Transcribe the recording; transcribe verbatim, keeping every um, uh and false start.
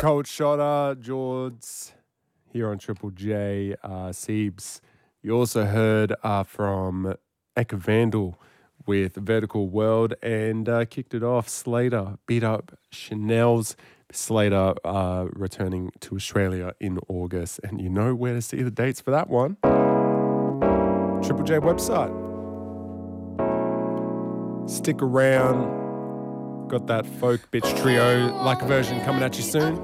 Cold Shotter, Jords, here on Triple J, uh, Siebes. You also heard uh, from Eka Vandal with Vertical World, and uh, kicked it off. Slater beat up Chanel's. Slater uh, returning to Australia in August, and you know where to see the dates for that one. Triple J website. Stick around. Got that folk bitch trio like version coming at you soon.